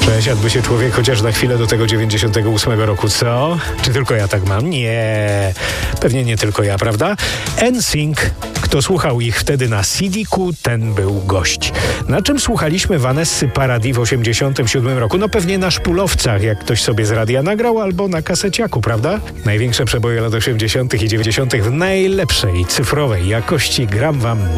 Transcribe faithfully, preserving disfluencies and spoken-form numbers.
Przesiadłby się człowiek chociaż na chwilę do tego dziewięćdziesiątego ósmego roku, co? Czy tylko ja tak mam? Nie, pewnie nie tylko ja, prawda? N Sync. Kto słuchał ich wtedy na C D ku, ten był gość. Na czym słuchaliśmy Vanessy Paradis w osiemdziesiątym siódmym roku? No pewnie na szpulowcach, jak ktoś sobie z radia nagrał, albo na kaseciaku, prawda? Największe przeboje lat osiemdziesiątych i dziewięćdziesiątych w najlepszej cyfrowej jakości gram wam